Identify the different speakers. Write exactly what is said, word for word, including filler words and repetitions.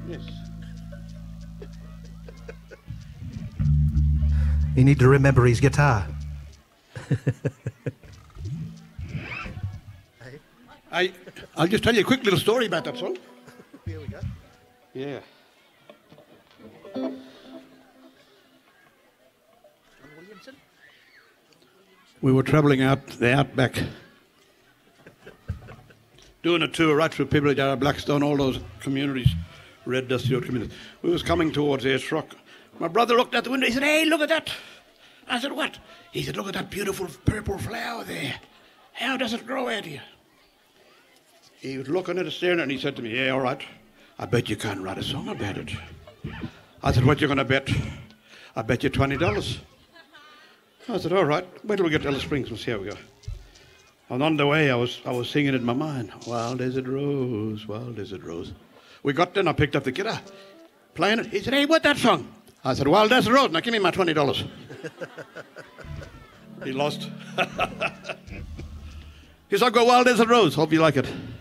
Speaker 1: Yes.
Speaker 2: You need to remember his guitar.
Speaker 1: I, I'll just tell you a quick little story about that song.
Speaker 3: Here we go.
Speaker 1: Yeah.
Speaker 3: Williamson?
Speaker 1: We were travelling out the outback, doing a tour right through Pibbly, Darra, Blackstone, all those communities, Red Dusty Road communities. We was coming towards Ayers Rock. My brother looked out the window. He said, "Hey, look at that." I said, "What?" He said, "Look at that beautiful purple flower there. How does it grow out here?" He was looking at it, staring at it, and he said to me, "Yeah, all right. I bet you can't write a song about it." I said, "What you going to bet?" "I bet you twenty dollars. I said, "All right. Wait till we get to Alice Springs and see how we go." And on the way, I was I was singing it in my mind. Wild Desert Rose, Wild Desert Rose. We got there, and I picked up the guitar, playing it. He said, "Hey, what's that song?" I said, "Wild Desert Rose. Now give me my twenty dollars. He lost. He said, "I'll go Wild Desert Rose. Hope you like it."